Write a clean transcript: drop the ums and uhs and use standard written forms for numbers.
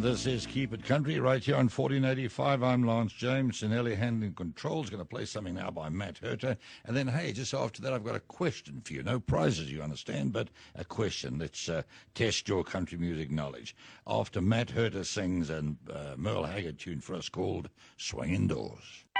This is Keep It Country right here on 1485. I'm Lance James. Sinelli handling controls. Going to play something now by Matt Herter. And then, hey, just after that, I've got a question for you. No prizes, you understand, but a question. Let's test your country music knowledge. After Matt Herter sings a Merle Haggard tune for us called Swing Indoors.